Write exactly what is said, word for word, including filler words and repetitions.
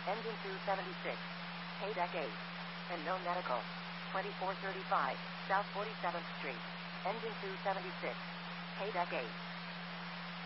Engine two seventy-six. Paydeck eight. And no medical. twenty-four thirty-five, South forty-seventh Street. Engine two seventy-six. Paydeck eight.